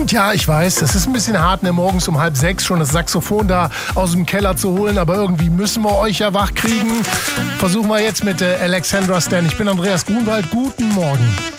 Und ja, ich weiß, es ist ein bisschen hart, morgens um 5:30 schon das Saxophon da aus dem Keller zu holen, aber irgendwie müssen wir euch ja wach kriegen. Versuchen wir jetzt mit Alexandra Stan. Ich bin Andreas Grunwald. Guten Morgen.